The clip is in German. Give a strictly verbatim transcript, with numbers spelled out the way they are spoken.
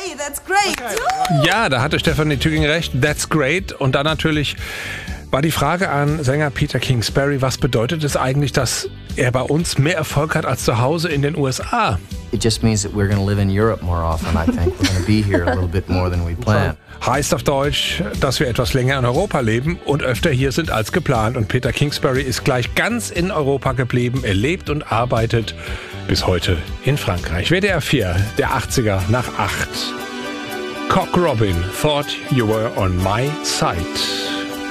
Hey, that's great. Ja, da hatte Stefanie Tüging recht. That's great. Und dann natürlich war die Frage an Sänger Peter Kingsbury, was bedeutet es eigentlich, dass er bei uns mehr Erfolg hat als zu Hause in den U S A? It just means that we're going to live in Europe more often, I think. We're going to be here a little bit more than we planned. Heißt auf Deutsch, dass wir etwas länger in Europa leben und öfter hier sind als geplant. Und Peter Kingsbury ist gleich ganz in Europa geblieben. Er lebt und arbeitet bis heute in Frankreich. W D R vier, der achtziger nach acht. Cock Robin, Thought You Were On My Side.